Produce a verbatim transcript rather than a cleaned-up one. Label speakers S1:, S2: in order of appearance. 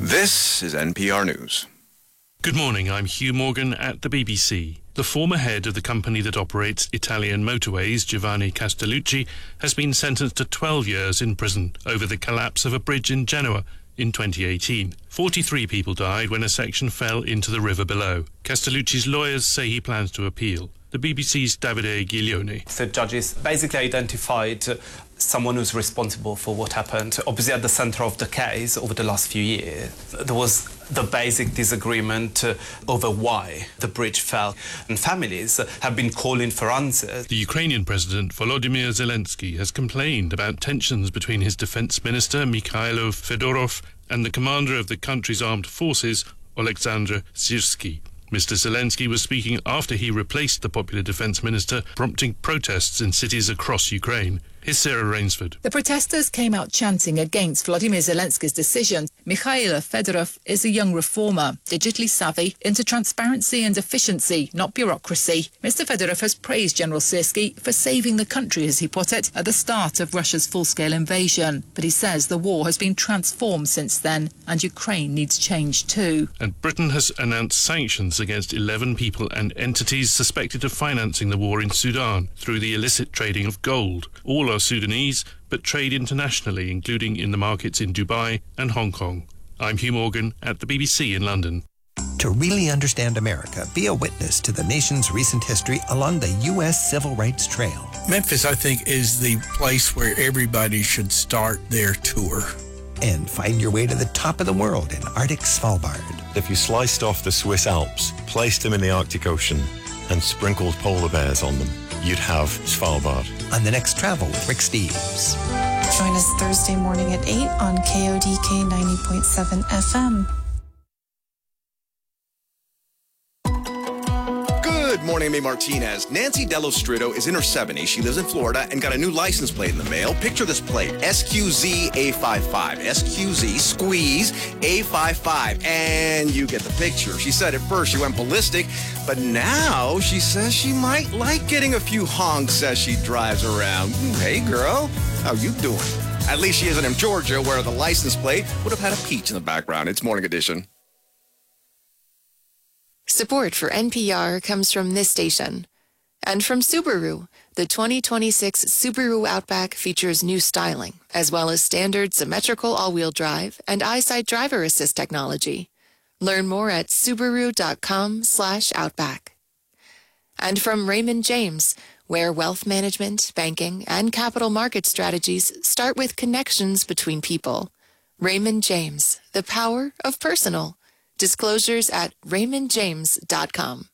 S1: This is N P R News.
S2: Good morning, I'm Hugh Morgan at the B B C. The former head of the company that operates Italian motorways, Giovanni Castellucci, has been sentenced to twelve years in prison over the collapse of a bridge in Genoa in twenty eighteen. forty-three people died when a section fell into the river below. Castellucci's lawyers say he plans to appeal. The B B C's Davide Giglione.
S3: The judges basically identified uh, someone who's responsible for what happened. Obviously, at the centre of the case over the last few years, there was the basic disagreement uh, over why the bridge fell. And families uh, have been calling for answers.
S2: The Ukrainian President Volodymyr Zelensky has complained about tensions between his defence minister, Mikhailo Fedorov, and the commander of the country's armed forces, Oleksandr Syrsky. Mister Zelensky was speaking after he replaced the popular defence minister, prompting protests in cities across Ukraine. Here's Sarah Rainsford.
S4: The protesters came out chanting against Volodymyr Zelensky's decision. Mikhailo Fedorov is a young reformer, digitally savvy, into transparency and efficiency, not bureaucracy. Mister Fedorov has praised General Syrsky for saving the country, as he put it, at the start of Russia's full-scale invasion. But he says the war has been transformed since then, and Ukraine needs change too.
S2: And Britain has announced sanctions against eleven people and entities suspected of financing the war in Sudan through the illicit trading of gold. All are Sudanese, but trade internationally, including in the markets in Dubai and Hong Kong. I'm Hugh Morgan at the B B C in London.
S5: To really understand America, be a witness to the nation's recent history along the U S Civil Rights Trail.
S6: Memphis, I think, is the place where everybody should start their tour.
S5: And find your way to the top of the world in Arctic Svalbard.
S7: If you sliced off the Swiss Alps, placed them in the Arctic Ocean, and sprinkled polar bears on them, you'd have Svalbard.
S5: On the next Travel with Rick Steves.
S8: Join us Thursday morning at eight on K O D K ninety point seven F M.
S1: Good morning, May Martinez. Nancy Dellostrito is in her seventies. She lives in Florida and got a new license plate in the mail. Picture this plate, S Q Z A fifty-five. S Q Z, squeeze, A fifty-five. And you get the picture. She said at first she went ballistic, but now she says she might like getting a few honks as she drives around. Hey, girl, how you doing? At least she isn't in Georgia, where the license plate would have had a peach in the background. It's Morning Edition.
S9: Support for N P R comes from this station. And from Subaru, the twenty twenty-six Subaru Outback features new styling, as well as standard symmetrical all-wheel drive and EyeSight driver assist technology. Learn more at Subaru.com slash Outback. And from Raymond James, where wealth management, banking, and capital market strategies start with connections between people. Raymond James, the power of personal. Disclosures at raymond james dot com.